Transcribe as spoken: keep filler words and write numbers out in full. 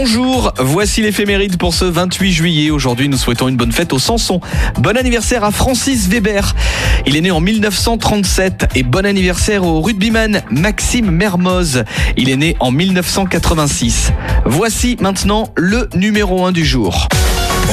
Bonjour, voici l'éphéméride pour ce vingt-huit juillet. Aujourd'hui, nous souhaitons une bonne fête aux Samson. Bon anniversaire à Francis Weber. Il est né en mille neuf cent trente-sept. Et bon anniversaire au rugbyman Maxime Mermoz. Il est né en mille neuf cent quatre-vingt-six. Voici maintenant le numéro un du jour.